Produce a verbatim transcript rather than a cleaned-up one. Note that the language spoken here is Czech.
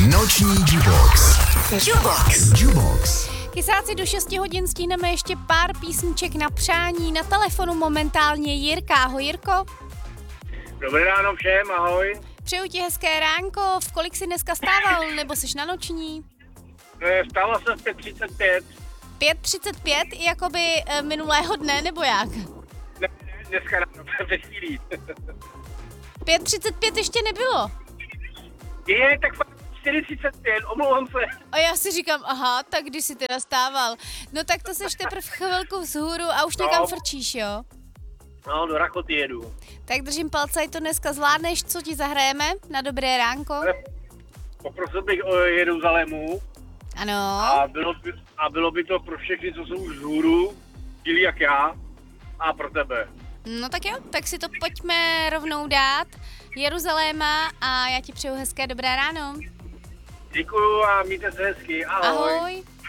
Noční Jubox. Jubox. Jubox. Kysáci, do šesti hodin stihneme ještě pár písniček na přání. Na telefonu momentálně Jirka. Ahoj Jirko. Dobré ráno všem, ahoj. Přeju ti hezké ránko. V kolik jsi dneska stával, nebo jsi na noční? Stala jsem v pět třicet pět. pět třicet pět, jakoby e, minulého dne, nebo jak? Ne, dneska ráno, před chvílí. pět třicet pět ještě nebylo. Je, tak fakt čtyři třicet pět, omlouvám se. A já si říkám, aha, tak když jsi teda stával. No tak to seš teprve chvilku vzhůru a už někam No. frčíš, jo? No, do Rakoty jedu. Tak držím palce, ať to dneska zvládneš, co ti zahrajeme na dobré ránko. Ale poprosil bych o Jeruzalému Ano. a bylo, by, a bylo by to pro všechny, co jsou už vzhůru, dílí jak já, a pro tebe. No tak jo, tak si to pojďme rovnou dát. Jeruzaléma a já ti přeju hezké dobré ráno. Děkuju a mějte se hezky, ahoj. Ahoj.